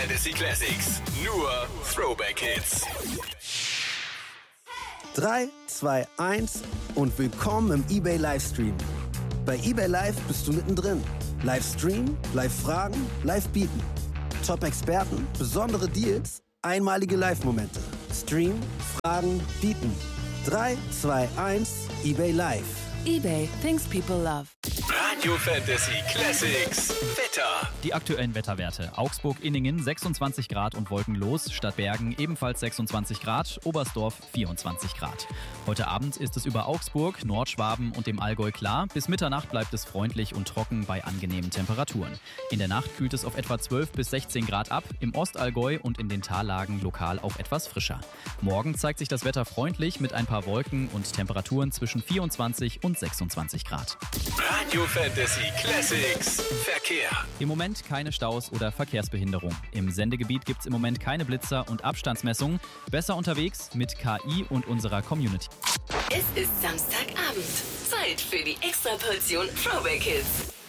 Fantasy Classics. Nur Throwback Hits. 3, 2, 1 und willkommen im eBay Livestream. Bei eBay Live bist du mittendrin. Livestream, Live-Fragen, Live-Bieten. Top-Experten, besondere Deals, einmalige Live-Momente. Stream, Fragen, Bieten. 3, 2, 1, eBay Live. eBay, things people love. Radio Fantasy Classics. Wetter. Die aktuellen Wetterwerte. Augsburg-Inningen 26 Grad und wolkenlos, Stadtbergen ebenfalls 26 Grad, Oberstdorf 24 Grad. Heute Abend ist es über Augsburg, Nordschwaben und dem Allgäu klar. Bis Mitternacht bleibt es freundlich und trocken bei angenehmen Temperaturen. In der Nacht kühlt es auf etwa 12 bis 16 Grad ab, im Ostallgäu und in den Tallagen lokal auch etwas frischer. Morgen zeigt sich das Wetter freundlich mit ein paar Wolken und Temperaturen zwischen 24 und 26 Grad. Radio Fantasy Classics. Verkehr. Im Moment keine Staus oder Verkehrsbehinderung. Im Sendegebiet gibt es im Moment keine Blitzer und Abstandsmessungen. Besser unterwegs mit KI und unserer Community. Es ist Samstagabend. Zeit für die Extraportion Throwback Hits.